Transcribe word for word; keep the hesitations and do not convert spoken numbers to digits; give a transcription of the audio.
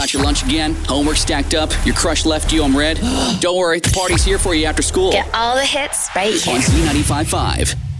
Forgot your lunch again? Homework stacked up? Your crush left you on red? Don't worry, the party's here for you after school. Get all the hits right here. On Z ninety-five point five.